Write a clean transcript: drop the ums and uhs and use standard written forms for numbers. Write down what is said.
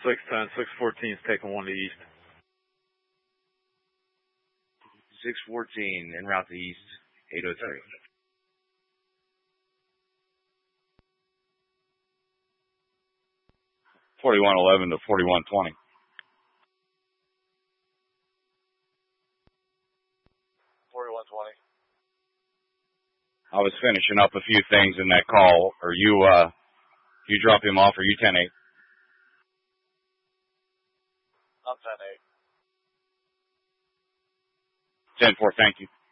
610, 614 is taking 1 to east. 614 en route to east, 803. $41.11 to $41.20. I was finishing up a few things in that call. Are you drop him off, or you 10-8? I'm 10-8. 10-4, thank you.